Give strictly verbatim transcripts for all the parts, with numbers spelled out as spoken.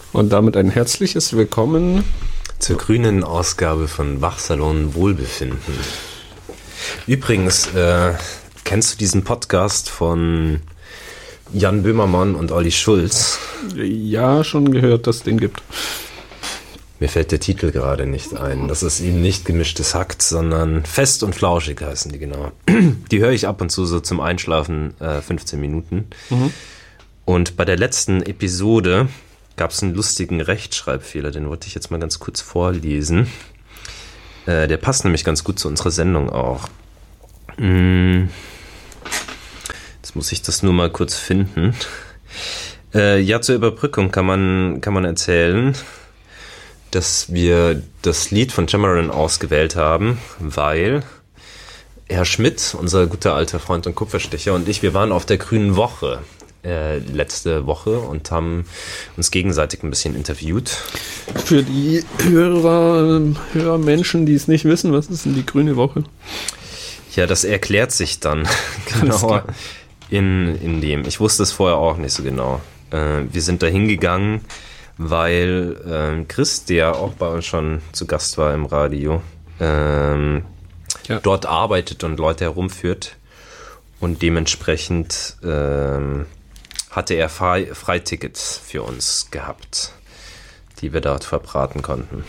Und damit ein herzliches Willkommen zur grünen Ausgabe von Wachsalon Wohlbefinden. Übrigens, äh, kennst du diesen Podcast von Jan Böhmermann und Olli Schulz? Ja, schon gehört, dass es den gibt. Mir fällt der Titel gerade nicht ein. Das ist eben nicht gemischtes Hack, sondern fest und flauschig heißen die genau. Die höre ich ab und zu so zum Einschlafen, äh, fünfzehn Minuten. Mhm. Und bei der letzten Episode gab es einen lustigen Rechtschreibfehler, den wollte ich jetzt mal ganz kurz vorlesen. Äh, der passt nämlich ganz gut zu unserer Sendung auch. Hm. Jetzt muss ich das nur mal kurz finden. Äh, ja, zur Überbrückung kann man, kann man erzählen, dass wir das Lied von Cameron ausgewählt haben, weil Herr Schmidt, unser guter alter Freund und Kupferstecher, und ich, wir waren auf der Grünen Woche äh, letzte Woche und haben uns gegenseitig ein bisschen interviewt. Für die Hörer, Hörermenschen, die es nicht wissen, was ist denn die Grüne Woche? Ja, das erklärt sich dann genauer in, in dem. Ich wusste es vorher auch nicht so genau. Äh, wir sind da hingegangen, weil ähm, Chris, der auch bei uns schon zu Gast war im Radio, ähm, ja. dort arbeitet und Leute herumführt und dementsprechend ähm, hatte er Fre- Freitickets für uns gehabt, die wir dort verbraten konnten.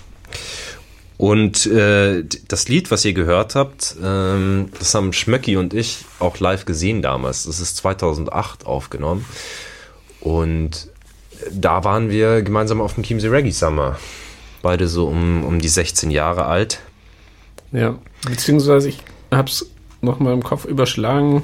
Und äh, das Lied, was ihr gehört habt, ähm, das haben Schmöcki und ich auch live gesehen damals. Das ist zweitausendacht aufgenommen und da waren wir gemeinsam auf dem Chiemsee Reggae Summer. Beide so um, um die sechzehn Jahre alt. Ja, beziehungsweise ich habe es nochmal im Kopf überschlagen.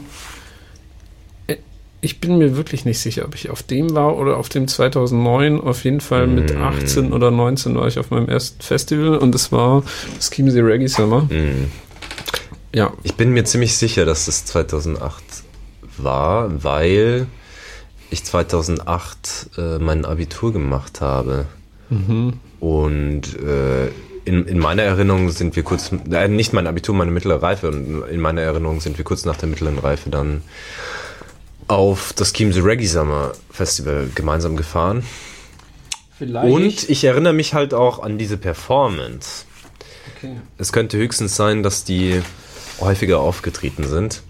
Ich bin mir wirklich nicht sicher, ob ich auf dem war oder auf dem zweitausendneun. Auf jeden Fall mit mm. achtzehn oder neunzehn war ich auf meinem ersten Festival und es war das Chiemsee Reggae Summer. Mm. Ja. Ich bin mir ziemlich sicher, dass das zweitausendacht war, weil ich zweitausendacht äh, mein Abitur gemacht habe. Mhm. Und äh, in, in meiner Erinnerung sind wir kurz, äh, nicht mein Abitur, meine mittlere Reife, und in meiner Erinnerung sind wir kurz nach der mittleren Reife dann auf das Chiemsee Reggae Summer Festival gemeinsam gefahren. Vielleicht. Und ich erinnere mich halt auch an diese Performance. Okay. Es könnte höchstens sein, dass die häufiger aufgetreten sind.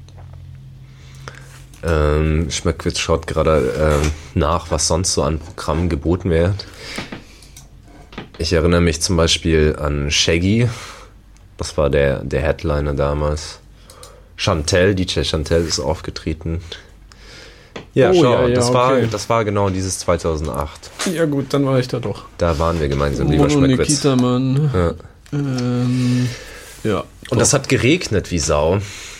Ähm, Schmöckwitz schaut gerade ähm, nach, was sonst so an Programmen geboten wird. Ich erinnere mich zum Beispiel an Shaggy, das war der, der Headliner damals. Chantel, D J Chantel ist aufgetreten. Ja, oh, schau, ja, ja, das, okay. war, das war genau dieses zweitausendacht. Ja gut, dann war ich da doch. Da waren wir gemeinsam, lieber Schmöckwitz. Nikitamann. Ja. Ähm, ja. Und das hat geregnet wie Sau.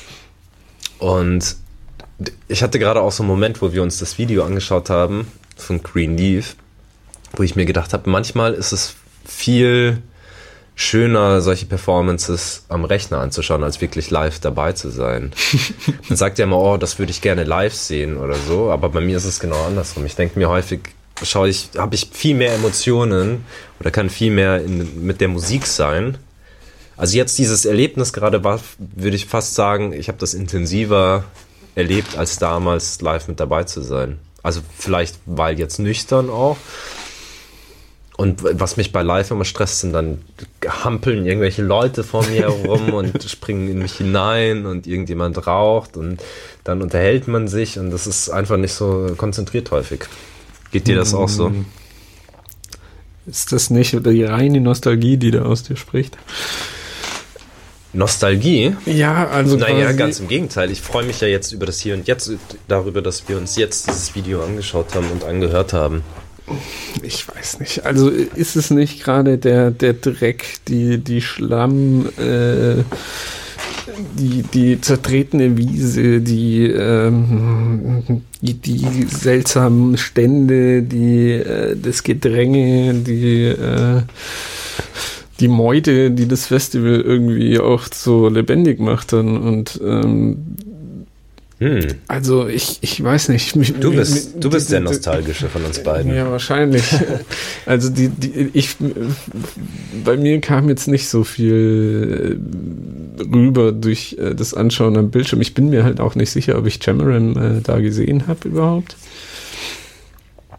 Und ich hatte gerade auch so einen Moment, wo wir uns das Video angeschaut haben von Green Leaf, wo ich mir gedacht habe, manchmal ist es viel schöner, solche Performances am Rechner anzuschauen, als wirklich live dabei zu sein. Man sagt ja immer, oh, das würde ich gerne live sehen oder so, aber bei mir ist es genau andersrum. Ich denke mir häufig, schaue ich, habe ich viel mehr Emotionen oder kann viel mehr in, mit der Musik sein. Also jetzt dieses Erlebnis gerade war, würde ich fast sagen, ich habe das intensiver erlebt, als damals live mit dabei zu sein. Also vielleicht, weil jetzt nüchtern auch. Und was mich bei live immer stresst, sind dann hampeln irgendwelche Leute vor mir herum und springen in mich hinein und irgendjemand raucht und dann unterhält man sich und das ist einfach nicht so konzentriert häufig. Geht dir das auch so? Ist das nicht die reine Nostalgie, die da aus dir spricht? Nostalgie? Ja, also naja, ganz im Gegenteil. Ich freue mich ja jetzt über das Hier und Jetzt, darüber, dass wir uns jetzt dieses Video angeschaut haben und angehört haben. Ich weiß nicht. Also ist es nicht gerade der, der Dreck, die, die Schlamm, äh, die, die zertretene Wiese, die, ähm, die, die seltsamen Stände, die, äh, das Gedränge, die, äh, die Meute, die das Festival irgendwie auch so lebendig macht dann und ähm, hm. Also ich, ich weiß nicht. Mich, du bist, mich, du bist die, der Nostalgische von uns beiden. Ja, wahrscheinlich. Also die, die, ich, bei mir kam jetzt nicht so viel rüber durch das Anschauen am Bildschirm. Ich bin mir halt auch nicht sicher, ob ich Cameron äh, da gesehen habe überhaupt.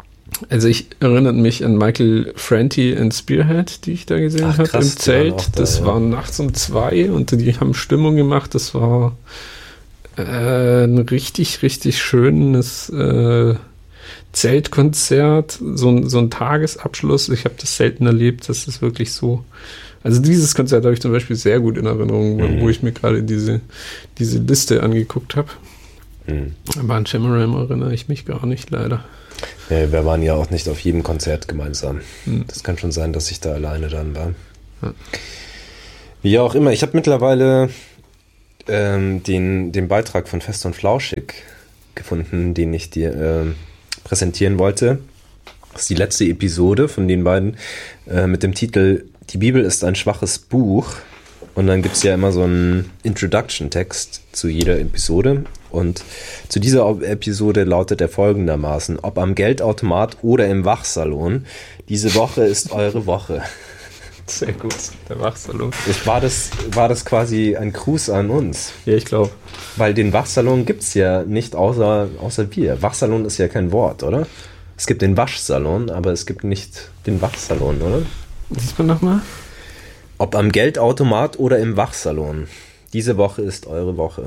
Also ich erinnere mich an Michael Franti in Spearhead, die ich da gesehen habe im Zelt. Da, das ja. war nachts um zwei und die haben Stimmung gemacht. Das war äh, ein richtig, richtig schönes äh, Zeltkonzert, so ein, so ein Tagesabschluss. Ich habe das selten erlebt, das ist wirklich so. Also dieses Konzert habe ich zum Beispiel sehr gut in Erinnerung, mhm. wo ich mir gerade diese, diese Liste angeguckt habe. Mhm. Aber an Chimaram erinnere ich mich gar nicht, leider. Ja, wir waren ja auch nicht auf jedem Konzert gemeinsam. Mhm. Das kann schon sein, dass ich da alleine dann war. Ja. Wie auch immer, ich habe mittlerweile ähm, den, den Beitrag von Fest und Flauschig gefunden, den ich dir äh, präsentieren wollte. Das ist die letzte Episode von den beiden äh, mit dem Titel Die Bibel ist ein schwaches Buch. Und dann gibt es ja immer so einen Introduction-Text zu jeder Episode. Und zu dieser Episode lautet er folgendermaßen: Ob am Geldautomat oder im Wachsalon, diese Woche ist eure Woche. Sehr gut, der Wachsalon. War das, war das quasi ein Gruß an uns? Ja, ich glaube. Weil den Wachsalon gibt es ja nicht außer, außer wir. Wachsalon ist ja kein Wort, oder? Es gibt den Waschsalon, aber es gibt nicht den Wachsalon, oder? Sieht man nochmal? Ob am Geldautomat oder im Wachsalon. Diese Woche ist eure Woche.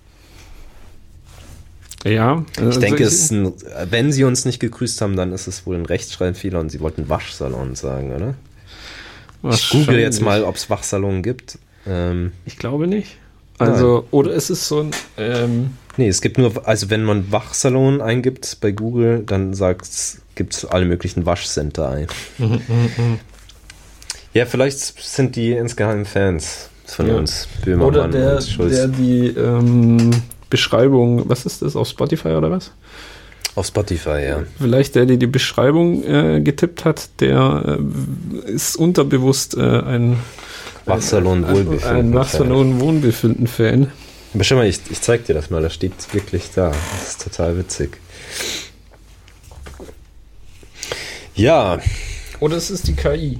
Ja. Also ich denke, ich, es ist ein, wenn sie uns nicht gegrüßt haben, dann ist es wohl ein Rechtschreibfehler und sie wollten Waschsalon sagen, oder? Ich google jetzt mal, ob es Wachsalon gibt. Ähm, ich glaube nicht. Also, nein. Oder ist es so ein... Ähm, nee, es gibt nur, also wenn man Wachsalon eingibt bei Google, dann gibt es alle möglichen Waschcenter ein. Ja, vielleicht sind die insgeheim Fans von ja. uns. Böhmermann oder der, und Schulz. Der die ähm, Beschreibung, was ist das, auf Spotify oder was? Auf Spotify, ja. Vielleicht der, der die Beschreibung äh, getippt hat, der äh, ist unterbewusst äh, ein Wachsalon-Wohlbefinden. Ein, ein Wachsalon-Wohlbefinden-Fan. Aber schau mal, ich, ich zeig dir das mal, das steht wirklich da. Das ist total witzig. Ja. Oder es ist die K I.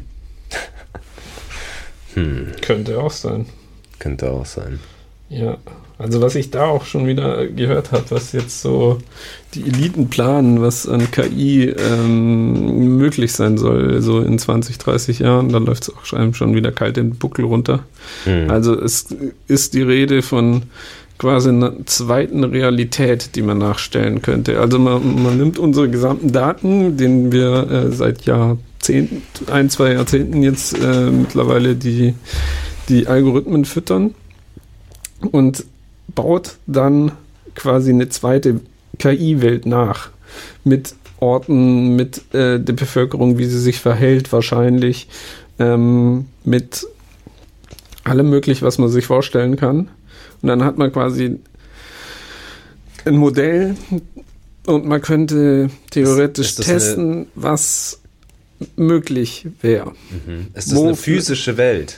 Hm. Könnte auch sein. Könnte auch sein. Ja, also was ich da auch schon wieder gehört habe, was jetzt so die Eliten planen, was an K I ähm, möglich sein soll, so in zwanzig, dreißig Jahren, da läuft es auch einem schon wieder kalt den Buckel runter. Hm. Also es ist die Rede von quasi einer zweiten Realität, die man nachstellen könnte. Also man, man nimmt unsere gesamten Daten, denen wir äh, seit Jahrzehnten, ein, zwei Jahrzehnten jetzt äh, mittlerweile die, die Algorithmen füttern, und baut dann quasi eine zweite K I-Welt nach. Mit Orten, mit äh, der Bevölkerung, wie sie sich verhält wahrscheinlich, ähm, mit allem möglich, was man sich vorstellen kann. Und dann hat man quasi ein Modell und man könnte theoretisch ist, ist testen, eine, was möglich wäre. Mhm. Ist das Wo, eine physische Welt?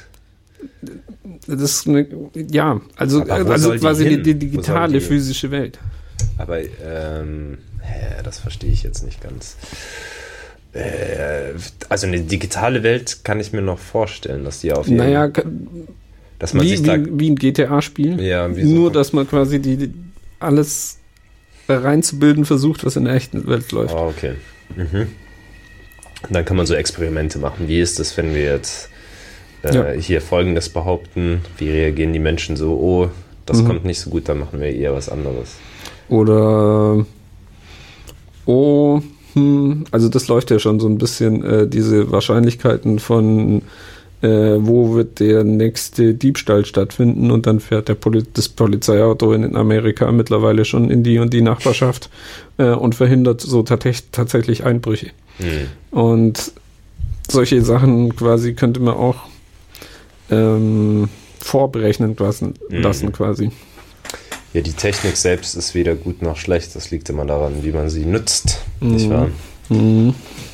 Das ist eine, ja, also, also quasi die, die digitale die physische Welt. Aber ähm, hä, das verstehe ich jetzt nicht ganz. Äh, also eine digitale Welt kann ich mir noch vorstellen, dass die auf jeden Fall. Naja, dass man wie, sich wie, da, wie ein G T A-Spiel. Ja, nur, so dass man quasi die, die alles reinzubilden versucht, was in der echten Welt läuft. Oh, okay. Mhm. Und dann kann man so Experimente machen. Wie ist das, wenn wir jetzt Ja. hier Folgendes behaupten, wie reagieren die Menschen so, oh, das mhm. kommt nicht so gut, dann machen wir eher was anderes. Oder oh, hm, also das läuft ja schon so ein bisschen, äh, diese Wahrscheinlichkeiten von äh, wo wird der nächste Diebstahl stattfinden, und dann fährt der Poli- das Polizeiauto in Amerika mittlerweile schon in die und die Nachbarschaft äh, und verhindert so tat- tatsächlich Einbrüche. Mhm. Und solche Sachen quasi könnte man auch Ähm, vorberechnen lassen, mhm. lassen quasi. Ja, die Technik selbst ist weder gut noch schlecht. Das liegt immer daran, wie man sie nutzt. Mhm. Nicht wahr? Mhm.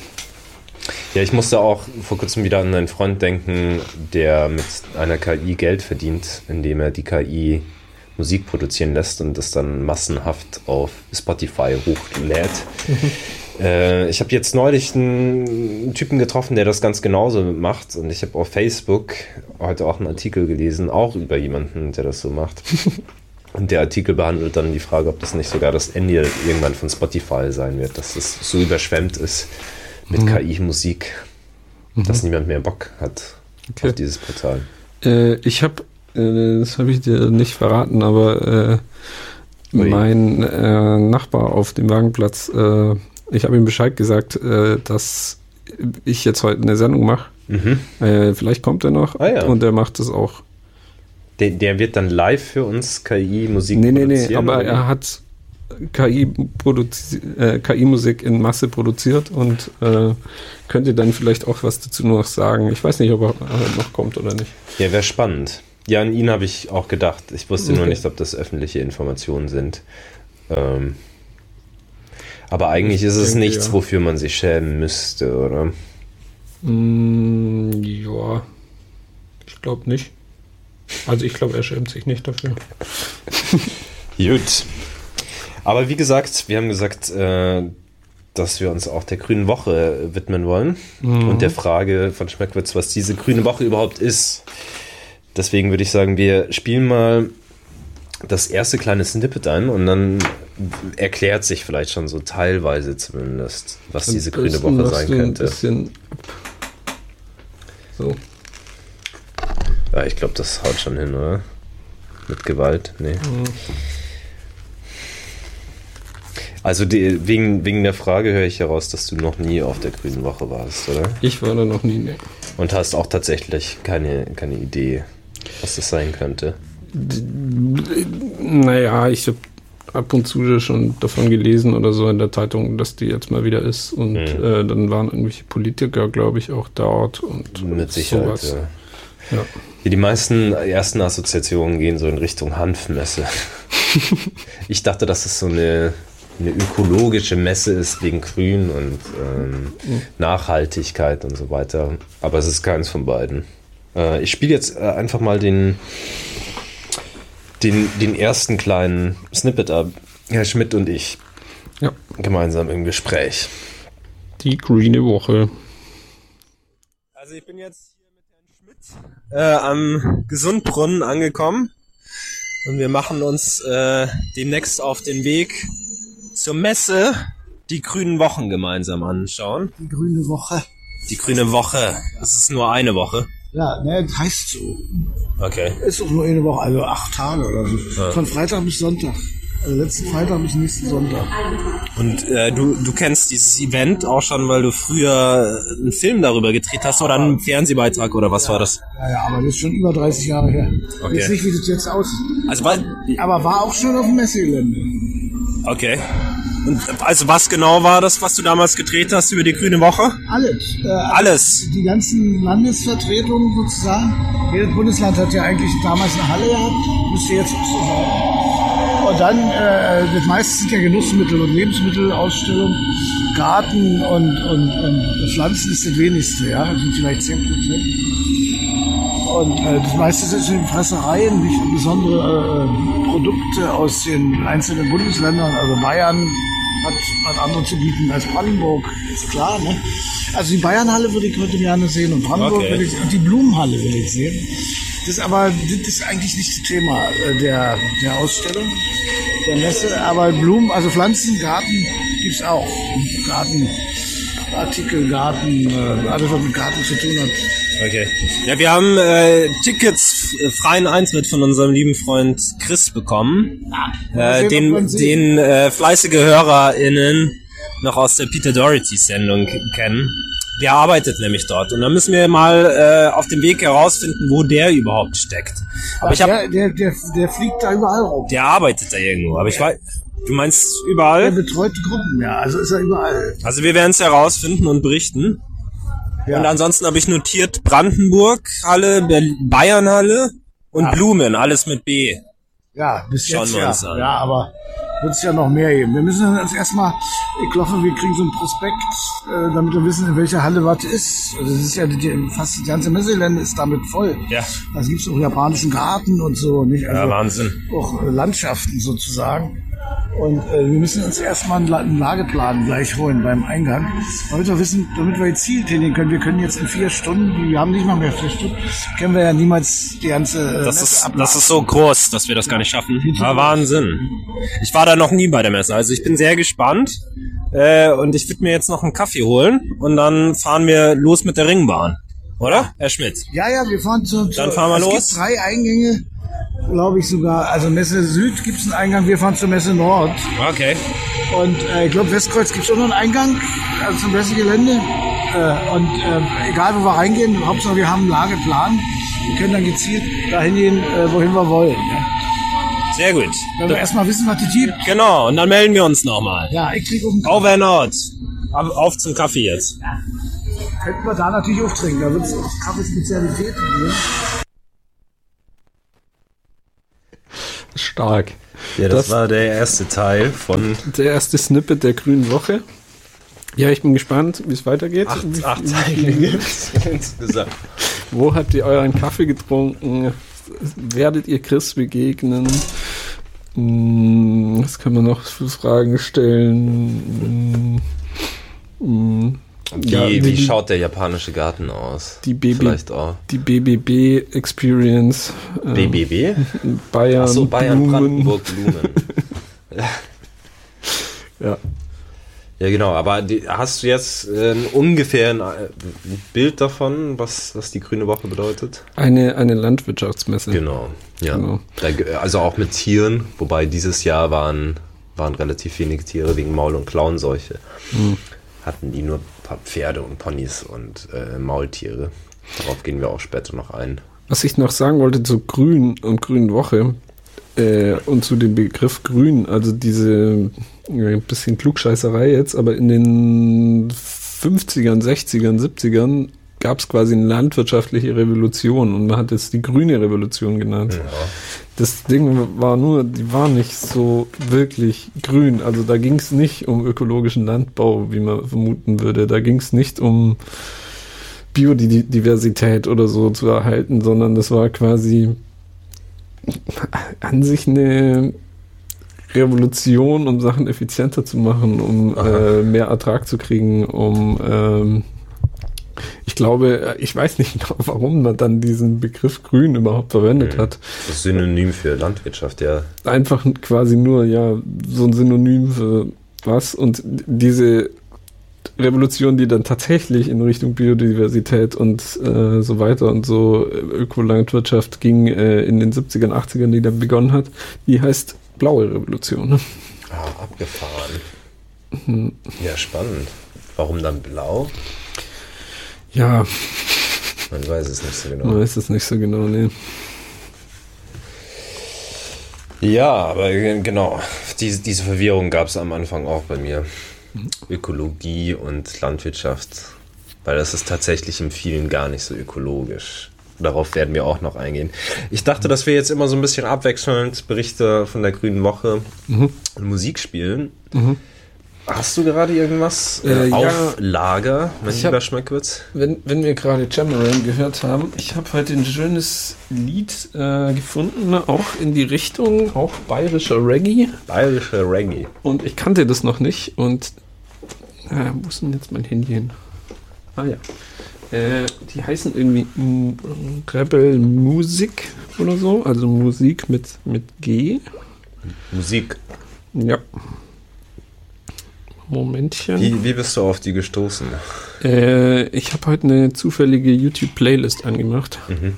Ja, ich musste auch vor kurzem wieder an einen Freund denken, der mit einer K I Geld verdient, indem er die K I Musik produzieren lässt und das dann massenhaft auf Spotify hochlädt. Mhm. Ich habe jetzt neulich einen Typen getroffen, der das ganz genauso macht, und ich habe auf Facebook heute auch einen Artikel gelesen, auch über jemanden, der das so macht. Und der Artikel behandelt dann die Frage, ob das nicht sogar das Ende irgendwann von Spotify sein wird, dass es so überschwemmt ist mit Mhm. K I-Musik, Mhm. dass niemand mehr Bock hat Okay. auf dieses Portal. Äh, ich habe, äh, das habe ich dir nicht verraten, aber äh, Ui. mein äh, Nachbar auf dem Wagenplatz, äh, ich habe ihm Bescheid gesagt, äh, dass ich jetzt heute eine Sendung mache. Mhm. Äh, vielleicht kommt er noch Ah, ja. und der macht es auch. Der, der wird dann live für uns K I-Musik Nee, nee, produzieren? nee, aber oder? er hat K I produzi- äh, K I-Musik in Masse produziert und äh, könnte dann vielleicht auch was dazu noch sagen. Ich weiß nicht, ob er äh, noch kommt oder nicht. Ja, wäre spannend. Ja, an ihn habe ich auch gedacht. Ich wusste nur Okay. nicht, ob das öffentliche Informationen sind. Ähm, aber eigentlich ist es denke, nichts, ja. wofür man sich schämen müsste, oder? Mm, ja, ich glaube nicht. Also ich glaube, er schämt sich nicht dafür. Gut. Aber wie gesagt, wir haben gesagt, äh, dass wir uns auch der Grünen Woche widmen wollen Mhm. und der Frage von Schmeckwitz, was diese Grüne Woche überhaupt ist. Deswegen würde ich sagen, wir spielen mal das erste kleine Snippet ein und dann erklärt sich vielleicht schon so teilweise zumindest, was diese Am Grüne besten Woche machst sein du ein könnte. bisschen so. Ja, ich glaube, das haut schon hin, oder? Mit Gewalt? Nee. Mhm. Also die, wegen, wegen der Frage höre ich heraus, dass du noch nie auf der Grünen Woche warst, oder? Ich war da noch nie. Nee. Und hast auch tatsächlich keine, keine Idee, was das sein könnte. Naja, ich habe ab und zu schon davon gelesen oder so in der Zeitung, dass die jetzt mal wieder ist. Und Mhm. äh, dann waren irgendwelche Politiker, glaube ich, auch dort. Und Mit Sicherheit, sowas. ja. Ja. Ja, die meisten ersten Assoziationen gehen so in Richtung Hanfmesse. Ich dachte, dass es so eine, eine ökologische Messe ist wegen Grün und ähm, Nachhaltigkeit und so weiter. Aber es ist keins von beiden. Äh, ich spiele jetzt äh, einfach mal den, den, den ersten kleinen Snippet ab. Herr Schmidt und ich Ja. gemeinsam im Gespräch. Die grüne Woche. Also ich bin jetzt hier mit Herrn Schmidt äh, am Gesundbrunnen angekommen und wir machen uns äh, demnächst auf den Weg zur Messe die Grünen Wochen gemeinsam anschauen. Die Grüne Woche. Die Grüne Woche, das ist nur eine Woche. Ja, ne, das heißt so. Okay. Ist doch nur eine Woche, also acht Tage oder so. Ja. Von Freitag bis Sonntag. Also letzten Freitag bis nächsten Sonntag. Und äh, du, du kennst dieses Event auch schon, weil du früher einen Film darüber gedreht hast oder einen Fernsehbeitrag oder was war das? Ja, ja, aber das ist schon über dreißig Jahre her. Okay. Ich weiß nicht, wie das jetzt aussieht. Also weil, Aber war auch schon auf dem Messegelände. okay. Und also was genau war das, was du damals gedreht hast über die Grüne Woche? Alles. Äh, Alles. Die ganzen Landesvertretungen sozusagen. Jedes Bundesland hat ja eigentlich damals eine Halle gehabt. Müsste jetzt auch so sein. Und dann, äh, das meiste sind ja Genussmittel und Lebensmittelausstellung. Garten und, und, und Pflanzen ist das wenigste, ja. Das sind vielleicht zehn Prozent. Und äh, das meiste sind in Fressereien, nicht besondere äh, Produkte aus den einzelnen Bundesländern. Also Bayern hat, hat andere zu bieten als Brandenburg, ist klar. Ne? Also die Bayernhalle würde ich heute gerne sehen und Brandenburg Okay. will ich, und die Blumenhalle will ich sehen. Das ist aber das ist eigentlich nicht das Thema äh, der, der Ausstellung, der Messe. Aber Blumen, also Pflanzen, Garten gibt's auch. Gartenartikel, Garten, äh, alles was mit Garten zu tun hat. Okay. Ja, wir haben äh, Tickets, äh, freien Eintritt von unserem lieben Freund Chris bekommen. Mal Äh, sehen, ob den man sieht. den äh, fleißige HörerInnen noch aus der Peter Doherty-Sendung k- kennen. Der arbeitet nämlich dort. Und dann müssen wir mal äh, auf dem Weg herausfinden, wo der überhaupt steckt. Aber ich habe, der, der, der, der fliegt da überall rum. der arbeitet da irgendwo. Aber ich weiß, du meinst Der überall? betreut Gruppen, ja. Also ist er überall. Also wir werden es herausfinden und berichten. Ja. Und ansonsten habe ich notiert Brandenburg Halle, Berl- Bayern Halle und Ja. Blumen, alles mit B. Ja, bis Schauen jetzt wir ja. uns an. Ja, aber wird es ja noch mehr geben. Wir müssen uns erstmal, ich hoffe, wir kriegen so einen Prospekt, äh, damit wir wissen, in welcher Halle was ist. Also das ist ja die, fast das ganze Messegelände ist damit voll. Ja. Da gibt's auch japanischen Garten und so, nicht? Also Ja, Wahnsinn. auch äh, Landschaften sozusagen. Und äh, wir müssen uns erstmal einen, La- einen Lageplan gleich holen beim Eingang, damit wir wissen, damit wir jetzt Ziel trainieren können. Wir können jetzt in vier Stunden, wir haben nicht mal mehr vier Stunden, können wir ja niemals die ganze äh, Das Messe ist, abladen. das ist so groß, dass wir das gar nicht schaffen. Ja, Wahnsinn. Ich war da noch nie bei der Messe, also ich bin sehr gespannt. Äh, und ich würde mir jetzt noch einen Kaffee holen und dann fahren wir los mit der Ringbahn. Oder, Herr Schmidt? Ja, ja, wir fahren zu... zu Dann fahren wir es los. Es gibt drei Eingänge, glaube ich sogar. Also Messe Süd gibt es einen Eingang, wir fahren zur Messe Nord. Okay. Und äh, ich glaube, Westkreuz gibt es auch noch einen Eingang also zum Messegelände. Äh, und äh, egal, wo wir reingehen, Hauptsache wir haben einen Lageplan. Wir können dann gezielt dahin gehen, äh, wohin wir wollen. Ja. Sehr gut. Wenn wir erstmal wissen, was es gibt. Genau, und dann melden wir uns nochmal. Ja, ich krieg oben. Over Nord. Auf, auf zum Kaffee jetzt. Könnten wir da natürlich auch trinken. Da wird es Kaffeespezialität geben. Stark. Ja, das, Das- war der erste Teil von Der erste Snippet der Grünen Woche. Ja, ich bin gespannt, wie es weitergeht. acht, acht Teilen gibt's insgesamt. Wo habt ihr euren Kaffee getrunken? Werdet ihr Chris begegnen? Hm, was kann man noch für Fragen stellen? Hm, Wie, ja, wie die, schaut der japanische Garten aus? die B B Vielleicht auch. die B B B Experience? äh, B B B? Bayern, Achso, Bayern, Blumen. Brandenburg, Blumen. Ja. Ja, genau, aber die, hast du jetzt äh, ungefähr ein äh, Bild davon, was, was die Grüne Woche bedeutet? Eine, eine Landwirtschaftsmesse. Genau, ja. Genau. Da, ge- also auch mit Tieren, wobei dieses Jahr waren, waren relativ wenige Tiere wegen Maul- und Klauenseuche. Mhm. Hatten die nur ein paar Pferde und Ponys und äh, Maultiere. Darauf gehen wir auch später noch ein. Was ich noch sagen wollte zu Grün und Grünen Woche äh, und zu dem Begriff Grün, also diese ja, ein bisschen Klugscheißerei jetzt, aber in den fünfzigern, sechzigern, siebzigern gab es quasi eine landwirtschaftliche Revolution und man hat es die grüne Revolution genannt. Ja. Das Ding war nur, die war nicht so wirklich grün. Also da ging es nicht um ökologischen Landbau, wie man vermuten würde. Da ging es nicht um Biodiversität oder so zu erhalten, sondern das war quasi an sich eine Revolution, um Sachen effizienter zu machen, um äh, mehr Ertrag zu kriegen, um ähm, ich glaube, ich weiß nicht genau, warum man dann diesen Begriff Grün überhaupt verwendet Mhm. hat. Das ist Synonym für Landwirtschaft, ja. Einfach quasi nur, ja, so ein Synonym für was. Und diese Revolution, die dann tatsächlich in Richtung Biodiversität und äh, so weiter und so äh, Ökolandwirtschaft ging äh, in den siebzigern, achtzigern, die dann begonnen hat, die heißt Blaue Revolution. Ne? Ah, abgefahren. Ja, spannend. Warum dann blau? Ja, Man weiß es nicht so man genau. weiß es nicht so genau, ne. Ja, aber äh, genau, diese, diese Verwirrung gab es am Anfang auch bei mir. Ökologie und Landwirtschaft. Weil das ist tatsächlich in vielen gar nicht so ökologisch. Darauf werden wir auch noch eingehen. Ich dachte, dass wir jetzt immer so ein bisschen abwechselnd Berichte von der Grünen Woche Mhm. und Musik spielen. Mhm. Hast du gerade irgendwas Äh, äh, ja. auf Lager, mein Ich lieber hab- Schmeckwitz? Wenn, wenn wir gerade Jamaran gehört haben, ich habe heute ein schönes Lied äh, gefunden, auch in die Richtung, auch bayerischer Reggae. Bayerische Reggae. Und ich kannte das noch nicht. Und äh, wo ist denn jetzt mein Handy hin? Ah ja. Äh, die heißen irgendwie M- Rebel Music oder so. Also Musik mit, mit G. Musik. Ja. Momentchen. Wie, wie bist du auf die gestoßen? Äh, ich habe heute eine zufällige YouTube-Playlist angemacht. Mhm.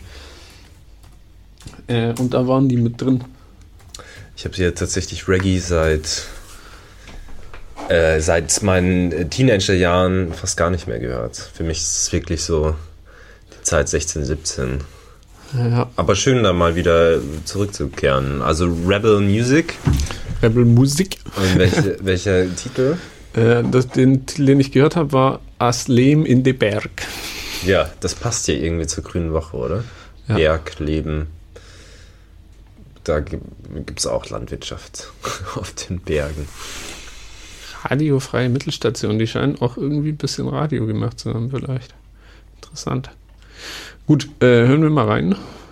Äh, und da waren die mit drin. Ich habe hier tatsächlich Reggae seit äh, seit meinen Teenagerjahren fast gar nicht mehr gehört. Für mich ist es wirklich so die Zeit sechzehn, siebzehn. Ja. Aber schön, da mal wieder zurückzukehren. Also Rebel Music. Rebel Musik. Und welche, welcher Titel? Äh, das, den, den ich gehört habe, war Aslem in de Berg. Ja, das passt ja irgendwie zur Grünen Woche, oder? Ja. Bergleben. Da gibt es auch Landwirtschaft auf den Bergen. Radiofreie Mittelstation, die scheinen auch irgendwie ein bisschen Radio gemacht zu haben, vielleicht. Interessant. Gut, äh, hören wir mal rein.